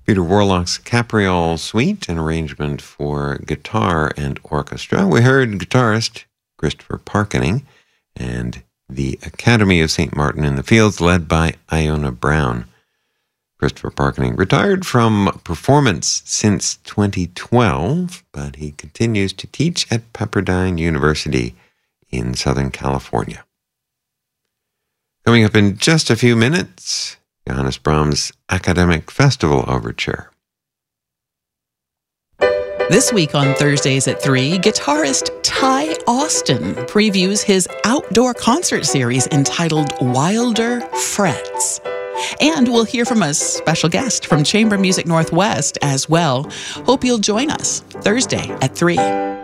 Peter Warlock's Capriole Suite, an arrangement for guitar and orchestra. We heard guitarist Christopher Parkening and the Academy of St. Martin in the Fields, led by Iona Brown. Christopher Parkening retired from performance since 2012, but he continues to teach at Pepperdine University in Southern California. Coming up in just a few minutes, Johannes Brahms' Academic Festival Overture. This week on Thursdays at 3, guitarist Ty Austin previews his outdoor concert series entitled Wilder Frets. And we'll hear from a special guest from Chamber Music Northwest as well. Hope you'll join us Thursday at 3.